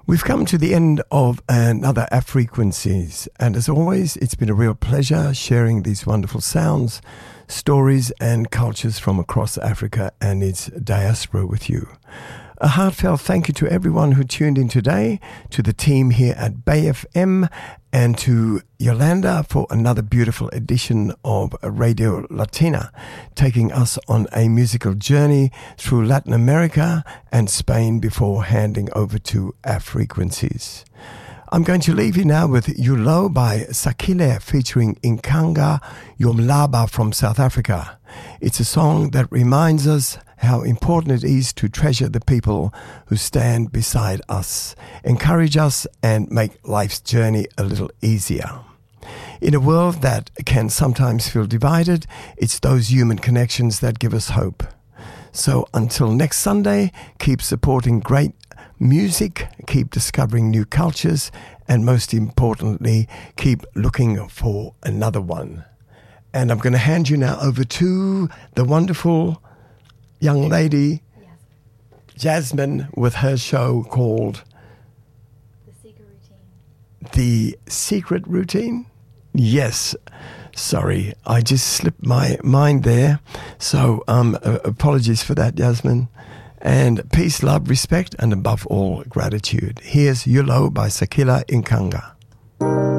We've come to the end of another Frequencies, and as always, it's been a real pleasure sharing these wonderful sounds, stories, and cultures from across Africa and its diaspora with you. A heartfelt thank you to everyone who tuned in today, to the team here at Bay FM, and to Yolanda for another beautiful edition of Radio Latina, taking us on a musical journey through Latin America and Spain before handing over to Frequencies. I'm going to leave you now with Yulo by Sakile featuring Inkanga Yomlaba from South Africa. It's a song that reminds us how important it is to treasure the people who stand beside us, encourage us, and make life's journey a little easier. In a world that can sometimes feel divided, it's those human connections that give us hope. So until next Sunday, keep supporting great music, keep discovering new cultures, and most importantly, keep looking for another one. And I'm going to hand you now over to the wonderful young lady, Jasmine, with her show called The Secret Routine. The Secret Routine? Yes. Sorry, I just slipped my mind there. So apologies for that, Jasmine. And peace, love, respect, and above all, gratitude. Here's Yulo by Sakila Inkanga.